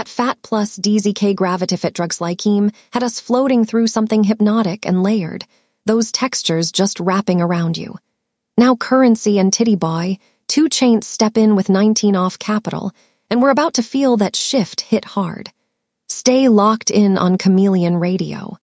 Fat Plus DZK Gravitifit Drugslyceme had us floating through something hypnotic and layered, those textures just wrapping around you. Now Currency and Titty Boy, 2 Chainz step in with 19 off Capital, and we're about to feel that shift hit hard. Stay locked in on Chameleon Radio.